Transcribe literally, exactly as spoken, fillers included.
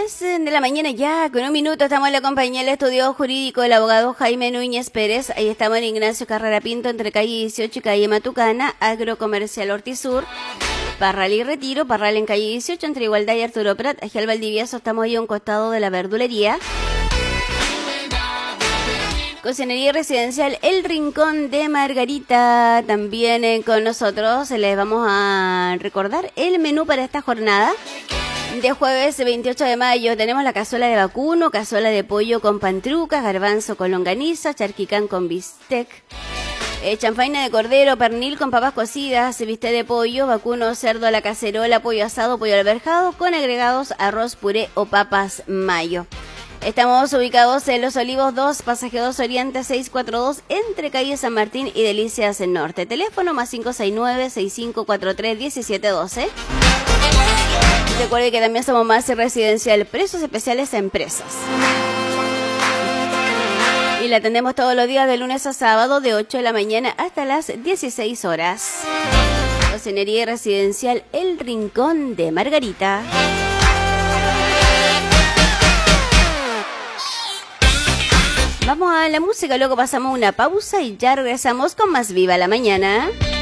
diez de la mañana ya, con un minuto estamos en la compañía del estudio jurídico del abogado Jaime Núñez Pérez. Ahí estamos en Ignacio Carrera Pinto, entre calle dieciocho y calle Matucana, Agrocomercial Hortisur, Parral y Retiro, Parral en calle dieciocho, entre Igualdad y Arturo Prat, Agial Valdivieso, estamos ahí a un costado de la verdulería. Cocinería residencial El Rincón de Margarita, también eh, con nosotros. Les vamos a recordar el menú para esta jornada de jueves veintiocho de mayo. Tenemos la cazuela de vacuno, cazuela de pollo con pantrucas, garbanzo con longaniza, charquicán con bistec, eh, chanfaina de cordero, pernil con papas cocidas, bistec de pollo, vacuno, cerdo a la cacerola, pollo asado, pollo alberjado, con agregados arroz, puré o papas mayo. Estamos ubicados en Los Olivos dos, Pasaje dos Oriente seiscientos cuarenta y dos, entre calle San Martín y Delicias Norte. Teléfono más cinco seis nueve, seis cinco cuatro tres, uno siete uno dos. Recuerde que también somos más residencial, precios especiales a empresas. Y la atendemos todos los días de lunes a sábado de ocho de la mañana hasta las dieciséis horas. Cocinería residencial El Rincón de Margarita. Vamos a la música, luego pasamos una pausa y ya regresamos con más Viva la Mañana.